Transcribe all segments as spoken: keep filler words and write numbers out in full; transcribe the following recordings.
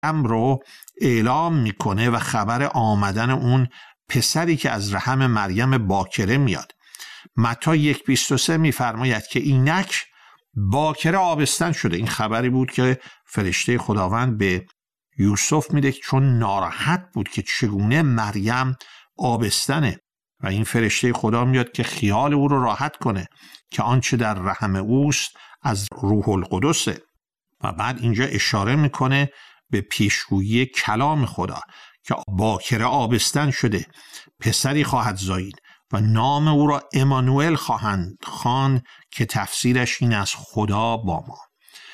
رو اعلام میکنه و خبر آمدن اون پسری که از رحم مریم باکره میاد. متی یک بیست و سه میفرماید که اینک باکره آبستن شده. این خبری بود که فرشته خداوند به یوسف میده چون ناراحت بود که چگونه مریم آبستنه و این فرشته خدا میاد که خیال او رو راحت کنه که آنچه در رحم اوست از روح القدسه. و بعد اینجا اشاره میکنه به پیشگویی کلام خدا که باکره آبستن شده، پسری خواهد زایید و نام او را امانوئل خواهند خواند که تفسیرش این از خدا با ما.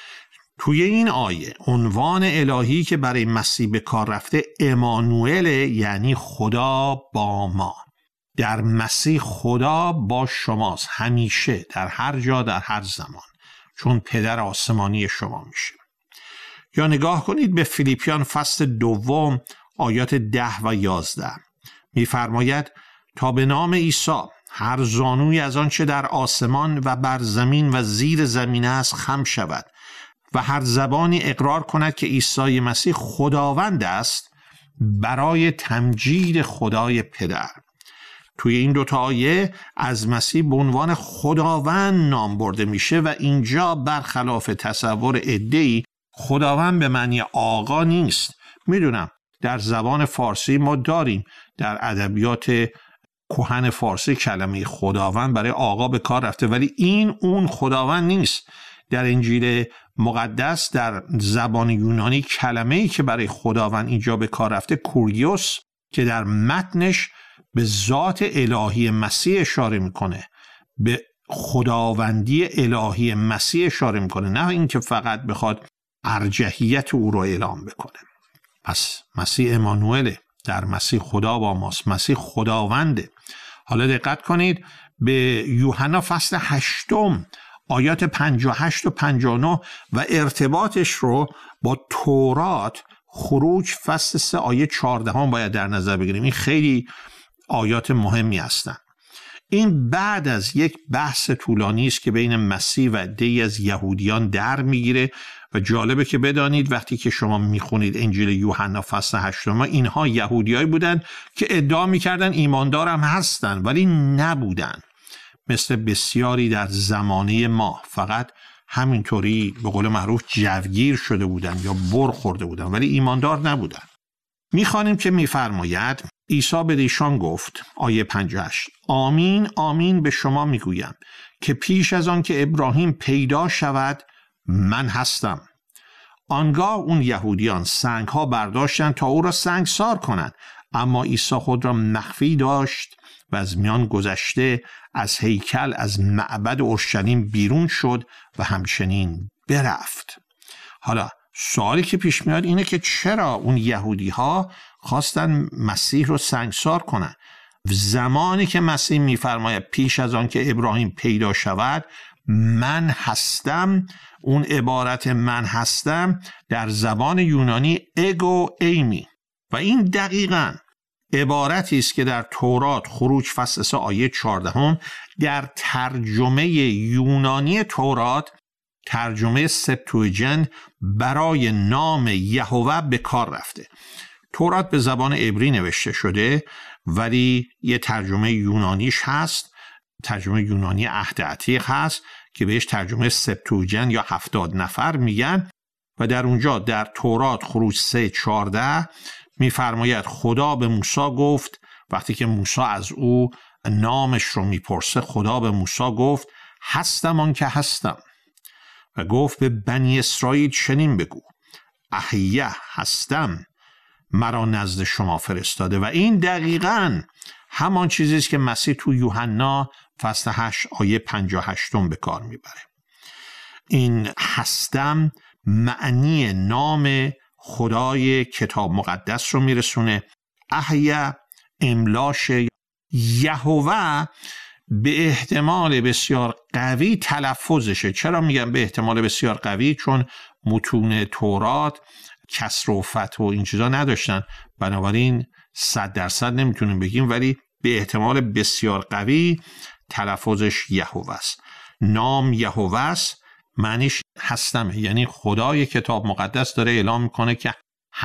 توی این آیه عنوان الهی که برای مسیح به کار رفته امانوئل، یعنی خدا با ما. در مسیح خدا با شماست، همیشه، در هر جا، در هر زمان، چون پدر آسمانی شما میشه. یا نگاه کنید به فیلیپیان فصل دوم آیات ده و یازده. میفرماید تا به نام عیسی هر زانوی از آنچه در آسمان و بر زمین و زیر زمین است خم شود و هر زبانی اقرار کند که عیسی مسیح خداوند است برای تمجید خدای پدر. توی این دوتا آیه از مسیح به عنوان خداوند نام برده میشه و اینجا برخلاف تصور عده‌ای خداوند به معنی آقا نیست. میدونم در زبان فارسی ما داریم در ادبیات کهن فارسی کلمه خداوند برای آقا به کار رفته، ولی این اون خداوند نیست. در انجیل مقدس در زبان یونانی کلمه‌ای که برای خداوند اینجا به کار رفته کوریوس که در متنش به ذات الهی مسیح اشاره میکنه، به خداوندی الهی مسیح اشاره میکنه، نه اینکه فقط بخواد ارجحیت او رو اعلام بکنه. پس مسیح امانوئله، در مسیح خدا با ماست، مسیح خداونده. حالا دقت کنید به یوحنا فصل هشتم آیات پنجاه و هشت و پنجاه و نه و ارتباطش رو با تورات. خروج فصل سه آیه چهارده هم باید در نظر بگیریم. این خیلی آیات مهمی هستند. این بعد از یک بحث طولانی است که بین مسیح و عده‌ای از یهودیان در میگیره و جالبه که بدانید وقتی که شما میخونید انجیل یوحنا فصل هشتم، اینها یهودیایی بودن که ادعا میکردن ایماندار هم هستن ولی نبودن، مثل بسیاری در زمانه ما، فقط همینطوری به قول معروف جوگیر شده بودن یا بر خورده بودن ولی ایماندار نبودن. میخوانیم که میفرماید عیسی به ایشان گفت، آیه پنجاه و هشت، آمین آمین به شما میگویم که پیش از آن که ابراهیم پیدا شود من هستم. آنگاه اون یهودیان سنگ ها برداشتند تا او را سنگسار کنند، اما عیسی خود را مخفی داشت و از میان گذشته از هیکل، از معبد اورشلیم بیرون شد و همچنین برفت. حالا سوالی که پیش میاد اینه که چرا اون یهودی ها خواستن مسیح رو سنگسار کنن؟ زمانی که مسیح میفرماید پیش از آن که ابراهیم پیدا شود من هستم، اون عبارت من هستم در زبان یونانی اگو ایمی و این دقیقاً عبارتی است که در تورات خروج فصل سه آیه چهارده هم در ترجمه یونانی تورات، ترجمه سپتوجنت، برای نام یهوه به کار رفته. تورات به زبان عبری نوشته شده ولی یه ترجمه یونانیش هست، ترجمه یونانی عهد عتیق هست که بهش ترجمه سپتوجنت یا هفتاد نفر میگن و در اونجا در تورات خروج سه چهارده میفرماید خدا به موسی گفت، وقتی که موسی از او نامش رو میپرسه، خدا به موسی گفت هستم آن که هستم و گفت به بنی اسرائیل چنین بگو احیه هستم مرا نزد شما فرستاده. و این دقیقاً همان چیزی است که مسیح تو یوحنا فصل هشت آیه پنجاه و هشت به کار میبره. این هستم معنی نام خدای کتاب مقدس رو میرسونه. احیا املاش یهوه به احتمال بسیار قوی تلفظشه. چرا میگم به احتمال بسیار قوی؟ چون متون تورات کسر و فتح و این چیزا نداشتن، بنابراین صد درصد نمیتونیم بگیم، ولی به احتمال بسیار قوی تلفظش یهوه است. نام یهوه است، معنیش هستمه، یعنی خدای کتاب مقدس داره اعلام میکنه که